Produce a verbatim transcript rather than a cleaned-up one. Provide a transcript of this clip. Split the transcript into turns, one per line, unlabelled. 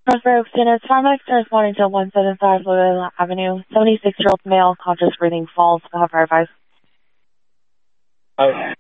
Northborough Center, paramedics are responding to one seven five Loyola Avenue. seventy-six-year-old male, conscious breathing, falls. We'll have fire advice.
Uh,